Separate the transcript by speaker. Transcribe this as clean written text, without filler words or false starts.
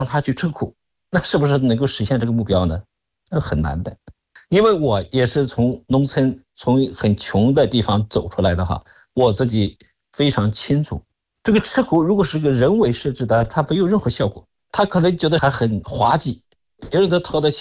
Speaker 1: 他去吃苦，那是不是能够实现这个目标呢？那很难的。因为我也是从农村从很穷的地方走出来的话，我自己非常清楚，这个吃苦如果是个人为设置的，它没有任何效果，他可能觉得还很滑稽，别人都掏得起